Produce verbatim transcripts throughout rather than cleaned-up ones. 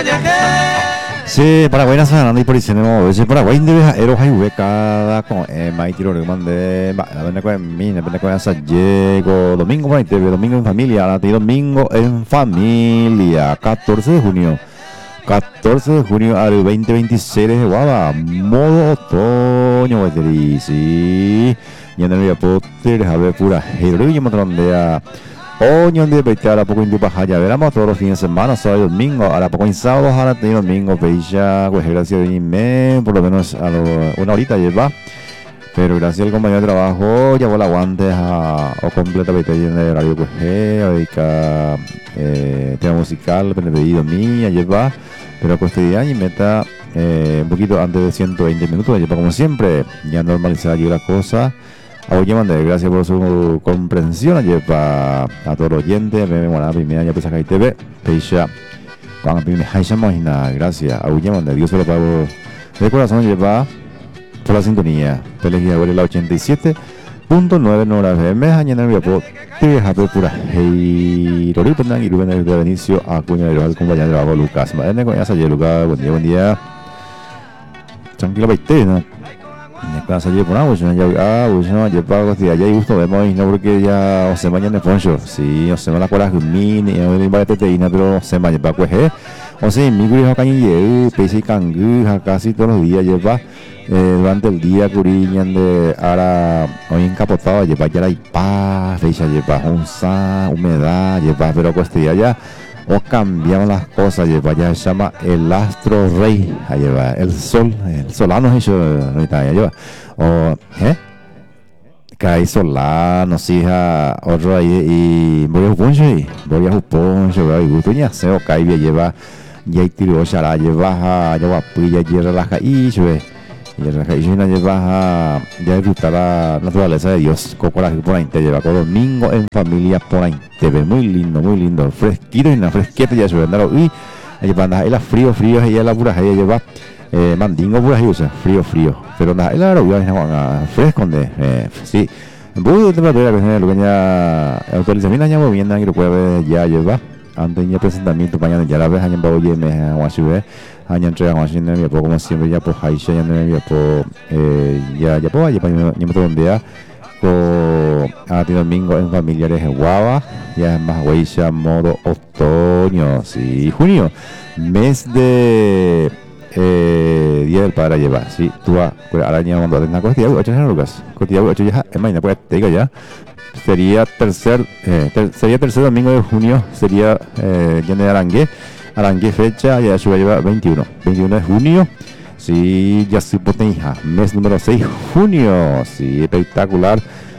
Sí, Paraguay na sanando y por isso no, ese Paraguay debe ero hay becada con eh mai tiro de mande, va, la venda con mi, la venda con esa llego domingo por ahí te domingo en familia, la domingo en familia, catorce de junio. catorce de junio al veinte veintiséis de Guava, modo otoño, güey, sí. Y en el día poter, a ver, pura hero, y montón de a oño de vete a la poco en tu paja, ya veremos todos los fines de semana, sábado y domingo, a la poco en sábado, ahora te domingo, veía, pues gracias a me, por lo menos a lo, una horita lleva. Pero gracias al compañero de trabajo, ya la aguante a o completamente en el horario pues eh, eh, tema musical, pedido mía, lleva, pero cotidiano y meta eh, un poquito antes de ciento veinte minutos, lleva como siempre, ya normalizar aquí la cosa. A hoy mande gracias por su comprensión, lleva a todos los oyentes, me bueno, primera ya pesa que T V, peisha, cuando me haisha imagina, gracias, a hoy mande Dios se lo pago de corazón lleva por la sintonía, Teleguía de la ochenta y siete punto nueve Nora F M, mañana me voy a dejar pura hey, Rori Penang y Rubén de inicio a Cuña de los compañeros de trabajo Lucas, madre con esa Lucas, buen día, buen día, tranquilo baite, ¿no? En casa allí por agua, ya ah, bueno, ya pago si allá hay gusto vemos y no porque ya o se mañana en poncho, sí, o se me la cola mini, o le va a teteína, pero se me lleva pues eh, o sea, mi guri acá y pese cangu, casi todos los días lleva eh, durante el día curiñan de ahora hoy encapotado lleva ya la paz, fecha lleva onza, humedad, lleva pero cuestión ya o cambiamos las cosas, lleva ya se llama el astro rey, ahí lleva el sol, el solano es eso, ahorita ya lleva, o ¿eh? Cae solano, sí, otro ahí y voy a poncho y voy a poncho, voy a gusto ya se o cae lleva ya tiro ya lleva ya pilla ya relaja y sube y relaja y no lleva ya disfrutar la naturaleza de Dios cocola por ahí te lleva con domingo en familia por ahí te ve muy lindo muy lindo fresquito y una fresqueta ya sube andar y lleva anda la frío frío y la pura ella lleva eh, mandingo pura y usa frío frío pero nada el aro ya fresco de eh, sí muy de temperatura que lo que ya autorización ya muy bien que lo puede ya lleva antes ya presentamiento mañana ya la vez año para oye me a subir año entrega machine me poco como siempre ya pues ahí ya me po ya ya pues ya para ya me donde ya co a ti domingo en familiares en Guava ya es más huella modo otoño sí junio mes de eh, día del padre lleva sí tú a araña cuando tenga costilla ocho Lucas costilla ocho ya imagina pues te digo ya sería tercer eh, ter, sería tercer domingo de junio sería eh, ya de Arangué Arangué fecha ya se va a llevar veintiuno de junio sí ya se potencia mes número seis junio sí espectacular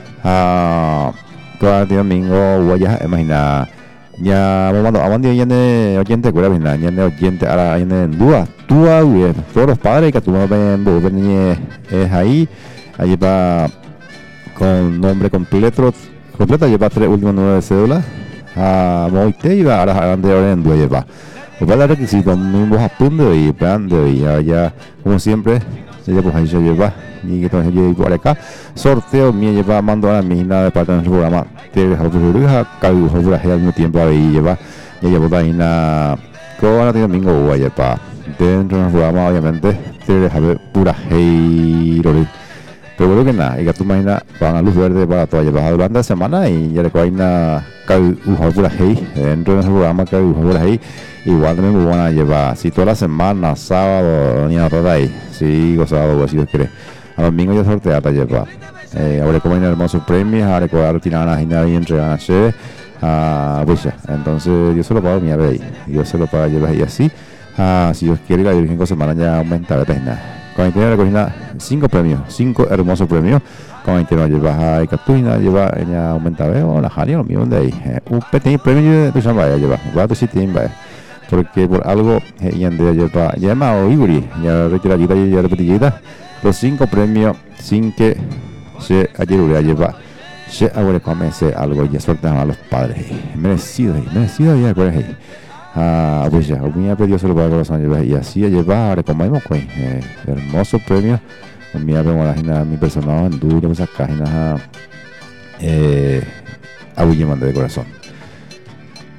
ah todo domingo guaya imagina ya vamos a mandar ya de oyente cura bien ya de oyente ahora ya de dua dua bien todos los padres que tú no ven ven es ahí allí va con nombre completo completa lleva tres últimos nueve de cédula a Moite y va ahora de ahora en dua lleva va a requisito mismos apuntes y plan de ya ya como siempre se lleva ahí se lleva y que entonces yo por acá sorteo me lleva mando a la mina de parte del programa te dejo por hija cago por al mismo tiempo ahí lleva ya llevo ahí na con el domingo guaya pa dentro del programa obviamente te deja ver pura hero pero bueno que nada y que tú imaginas van a luz verde para toda llevar durante la semana y ya le cogen a cago por ahí dentro del programa cago por ahí igual también me van a llevar si toda la semana sábado ni nada ahí sí gozado si Dios quiere a domingo ya sortea para llevar eh, ahora como hay hermosos premios ahora que va a retirar a la gente y entregar a che a pues entonces yo se lo pago mi ave ahí yo se lo pago llevar y así ah, si Dios quiere la Virgen con semana ya aumenta de pena con el dinero recogida cinco premios cinco hermosos premios con el dinero llevas a Icatuina lleva ella aumenta veo la Jania lo mismo de ahí eh, un pequeño premio de tu vaya lleva va a tu sitio porque por algo ya de lleva ya más o Iguri ya retiradita y ya repetidita los cinco premios sin que se ayer lleva se ahora comience algo ya sueltan a los padres merecido merecido ya por ahí ah pues ya me ha pedido solo para los años y así lleva ahora como hemos pues eh, hermoso premio me ha vemos la gente mi personal en duro esa página eh a de corazón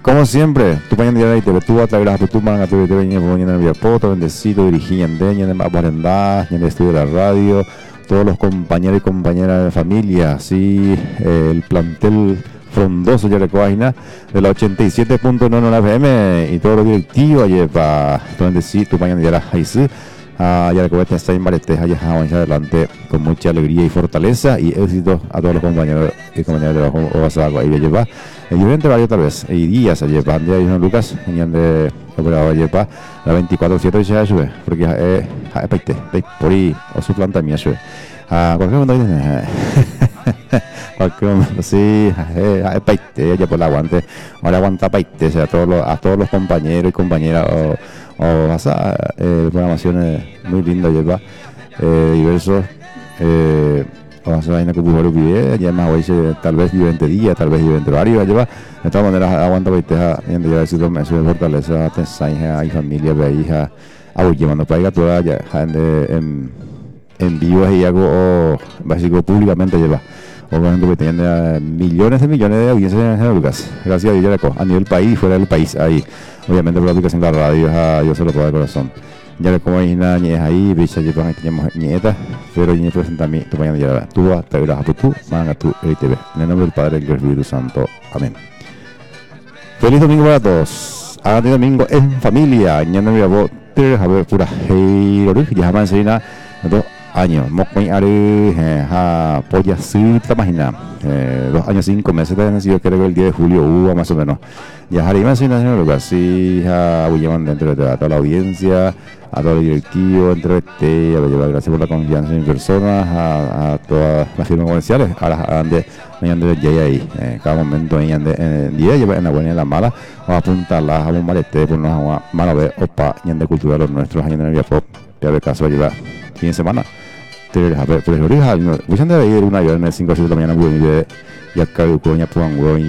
Como siempre, tu pañan de te tu a través de tu manga, tu te venía poniendo en el poto, bendecido, dirigiendo, en el aparendá, en el estudio de la radio, todos los compañeros y compañeras de familia, así el plantel frondoso ya recoágina de la ochenta y siete punto nueve F M y todos los directivos allí para tu bendecido, tu pañan de la Jaisu. Uh, ya recuerdo que está en Maretes, allá avanzar adelante con mucha alegría y fortaleza y éxito a todos los compañeros y compañeras de trabajo o pasado ahí de llevar el diferente varios tal vez y días a llevar ya dijo Lucas y de operado a llevar la veinticuatro siete ya sube porque es es peite por ahí o su planta mía sube a cualquier momento cualquier momento sí es peite ya por el aguante ahora aguanta peite o sea a todos los a todos los compañeros y compañeras o o pasa eh, programaciones muy lindas lleva eh, diversos eh, o sea vaina que pudo ver ya más hoy tal vez veinte días tal vez veinte horarios lleva de todas maneras aguanta veinte y en día de meses de fortaleza tensaje hay familia ve hija a hoy llevando para toda ya en en vivo y algo o básico públicamente lleva o por ejemplo que tienen millones de millones de audiencias en Lucas gracias a Dios a nivel país fuera del país ahí obviamente por la aplicación de la radio a Dios se lo puede de corazón ya le como hay una niña ahí bicha llevan ahí tenemos nieta pero yo presenta a mí tu mañana ya tú te verás a tu manga tu E T V en el nombre del Padre del Espíritu Santo amén. Feliz domingo para todos hagan domingo en familia ñanda mi abo te a ver pura heiro ya jamás enseña dos años mocoy are ha polla cita página dos años cinco meses de nacido creo que el diez de julio hubo más o menos ya haré más una señora Lucas sí ha llevan dentro de toda la audiencia a todo el directivo entre este a llevar gracias por la confianza en mi persona a, a todas las firmas comerciales a las ande de J ahí eh, cada momento en el día lleva en la buena y en la mala o apuntarlas a un malete por una mala vez opa y en de cultura los nuestros años en el Viapop ya de caso va a llevar fin de semana te a ver por el origen muchas de ir una hora en el cinco a siete de la mañana y acá de coña puan